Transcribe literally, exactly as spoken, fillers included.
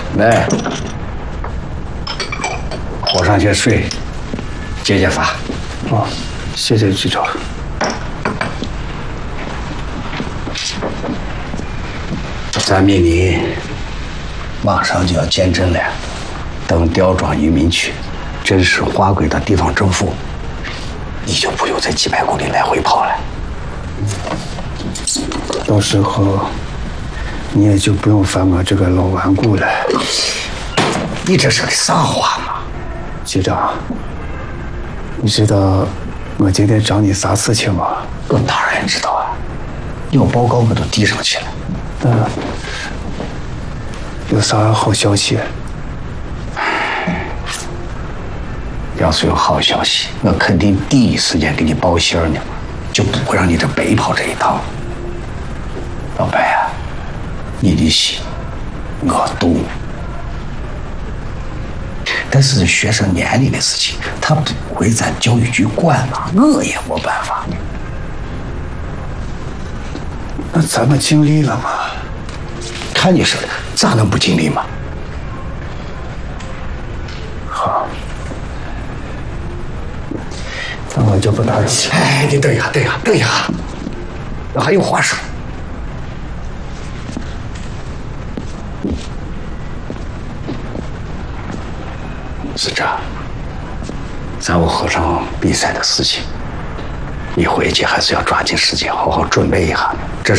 来，火上些水，解解乏。 哦，谢谢局长。 咱命你马上就要见证了，等刁庄移民区正式划归到地方政府，你就不用在几百公里来回跑了。 到时候你也就不用烦我这个老顽固了。 你这是个啥话嘛？ 局长，你知道我今天找你啥事情吗？ 我当然知道啊，有报告我都递上去了。 那有啥好消息？ 要是有好消息，我肯定第一时间给你报信儿呢，就不会让你这白跑这一趟。老白啊，你的心我懂，但是学生年龄的事情，他不归咱教育局管嘛，我也没办法。 那咱们尽力了嘛？ 看你说的，咋能不尽力嘛？ 好，那我就不打气。 哎，你等一下，等一下，等一下，我还有话说。是这，咱我和尚比赛的事情，你回去还是要抓紧时间好好准备一下。这